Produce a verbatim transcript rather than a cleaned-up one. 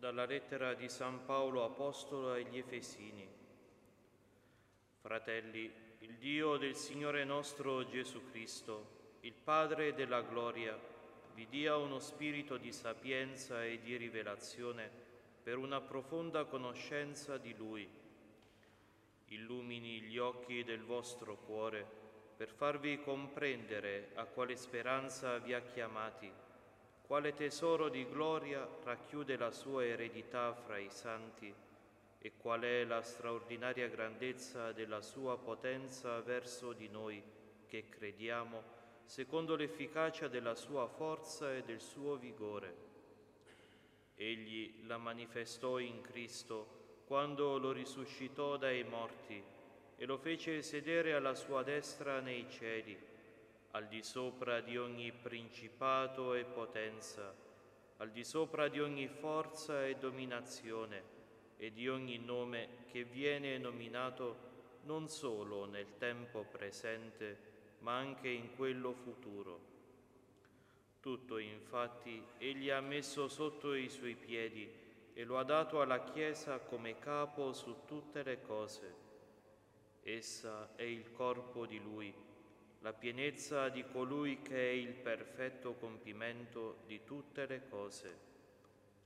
Dalla lettera di San Paolo Apostolo agli Efesini. Fratelli, il Dio del Signore nostro Gesù Cristo, il Padre della gloria, vi dia uno spirito di sapienza e di rivelazione per una profonda conoscenza di Lui. Illumini gli occhi del vostro cuore per farvi comprendere a quale speranza vi ha chiamati, quale tesoro di gloria racchiude la sua eredità fra i santi e qual è la straordinaria grandezza della sua potenza verso di noi che crediamo, secondo l'efficacia della sua forza e del suo vigore. Egli la manifestò in Cristo quando lo risuscitò dai morti e lo fece sedere alla sua destra nei cieli, al di sopra di ogni principato e potenza, al di sopra di ogni forza e dominazione e di ogni nome che viene nominato non solo nel tempo presente, ma anche in quello futuro. Tutto, infatti, egli ha messo sotto i suoi piedi e lo ha dato alla Chiesa come capo su tutte le cose. Essa è il corpo di Lui, la pienezza di colui che è il perfetto compimento di tutte le cose.